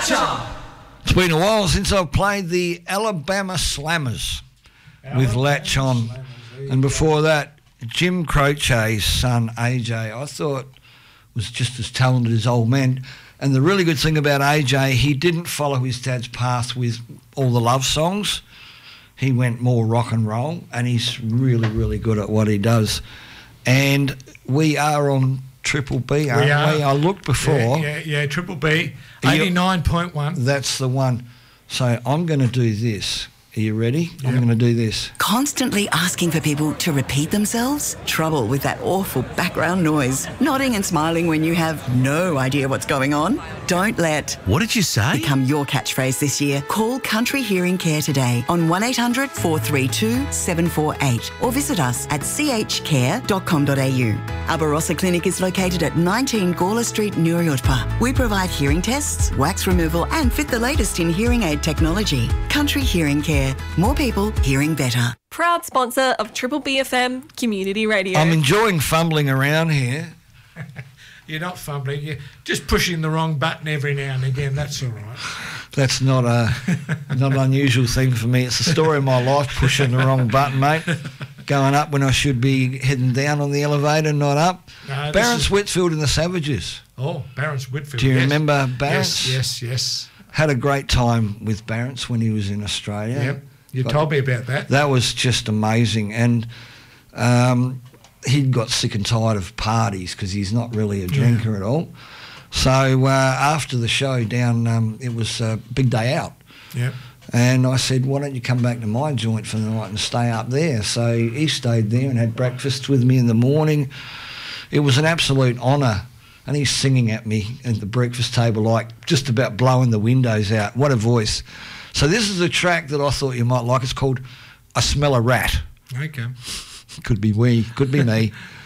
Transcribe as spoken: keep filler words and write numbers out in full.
It's been a while since I've played the Alabama Slammers Alabama with Latch On. Slammers, and before go. that, Jim Croce's son, A J, I thought was just as talented as old man. And the really good thing about A J, he didn't follow his dad's path with all the love songs. He went more rock and roll, and he's really, really good at what he does. And we are on Triple B, aren't we? Are. we? I looked before. Yeah, yeah, yeah Triple B, eighty-nine point one. That's the one. So I'm going to do this. Are you ready? Yep. I'm going to do this. Constantly asking for people to repeat themselves? Trouble with that awful background noise. Nodding and smiling when you have no idea what's going on? Don't let... What did you say? ...become your catchphrase this year. Call Country Hearing Care today on one eight hundred four three two seven four eight or visit us at c h care dot com dot a u. Our Barossa Clinic is located at nineteen Gawler Street, Nuriootpa. We provide hearing tests, wax removal and fit the latest in hearing aid technology. Country Hearing Care. More people hearing better. Proud sponsor of Triple B F M Community Radio. I'm enjoying fumbling around here. You're not fumbling. You're just pushing the wrong button every now and again. That's all right. That's not a not an unusual thing for me. It's the story of my life, pushing the wrong button, mate. Going up when I should be heading down on the elevator, not up. No, Barron's is... Whitfield and the Savages. Oh, Barron's Whitfield. Do you yes. remember Barron's? Yes, yes, yes. Had a great time with Barron's when he was in Australia. Yep, you got, told me about that. That was just amazing. And um, he'd got sick and tired of parties because he's not really a drinker yeah. at all. So uh, after the show down, um, it was a big day out. Yep. And I said, why don't you come back to my joint for the night and stay up there? So he stayed there and had breakfast with me in the morning. It was an absolute honour. And he's singing at me at the breakfast table like just about blowing the windows out. What a voice. So this is a track that I thought you might like. It's called I Smell a Rat. Okay. Could be we, could be me.